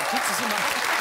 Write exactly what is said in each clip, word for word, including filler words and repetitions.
tut es immer.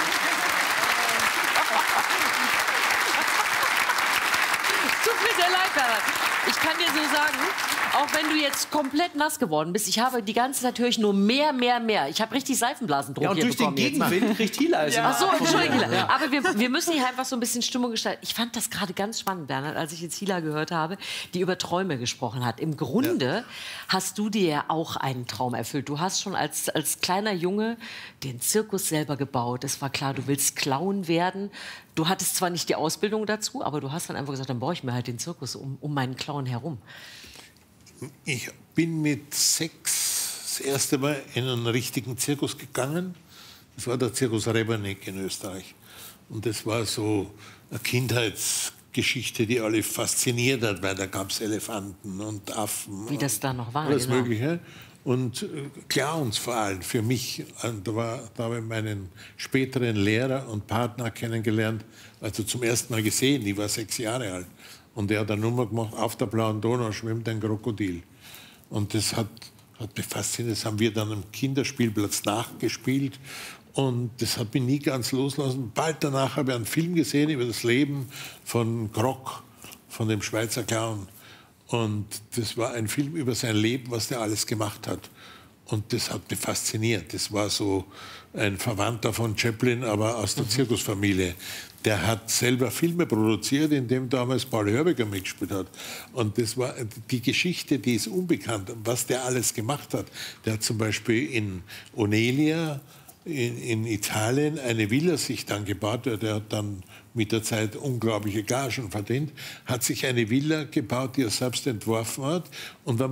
Tut mir sehr leid, Bernhard. Ich kann dir so sagen, auch wenn du jetzt komplett nass geworden bist, ich habe die ganze Zeit höre ich nur mehr, mehr, mehr. Ich habe richtig Seifenblasendruck ja, und hier durch bekommen. den Gegenwind kriegt Hila also. Ja. Ach so, Entschuldigung, Hila. Ja. Aber wir, wir müssen hier einfach so ein bisschen Stimmung gestalten. Ich fand das gerade ganz spannend, Bernhard, als ich jetzt Hila gehört habe, die über Träume gesprochen hat. Im Grunde ja. hast du dir ja auch einen Traum erfüllt. Du hast schon als, als kleiner Junge den Zirkus selber gebaut. Es war klar, du willst Clown werden. Du hattest zwar nicht die Ausbildung dazu, aber du hast dann einfach gesagt, dann baue ich mir halt den Zirkus um, um meinen Clown herum. Ich bin mit sechs das erste Mal in einen richtigen Zirkus gegangen. Das war der Zirkus Rebernik in Österreich. Und das war so eine Kindheitsgeschichte, die alle fasziniert hat, weil da gab es Elefanten und Affen. Wie das da noch war. Alles genau. Mögliche. Und äh, Clowns vor allem für mich. Und da, war, da habe ich meinen späteren Lehrer und Partner kennengelernt, also zum ersten Mal gesehen. Ich war sechs Jahre alt. Und er hat eine Nummer gemacht, auf der blauen Donau schwimmt ein Krokodil. Und das hat, hat mich fasziniert. Das haben wir dann am Kinderspielplatz nachgespielt. Und das hat mich nie ganz loslassen. Bald danach habe ich einen Film gesehen über das Leben von Grock, von dem Schweizer Clown. Und das war ein Film über sein Leben, was der alles gemacht hat. Und das hat mich fasziniert. Das war so ein Verwandter von Chaplin, aber aus der mhm. Zirkusfamilie. Der hat selber Filme produziert, in dem damals Paul Hörbiger mitgespielt hat. Und das war die Geschichte, die ist unbekannt, was der alles gemacht hat. Der hat zum Beispiel in Onelia in, in Italien eine Villa sich dann gebaut. Der hat dann mit der Zeit unglaubliche Gagen verdient, hat sich eine Villa gebaut, die er selbst entworfen hat. Und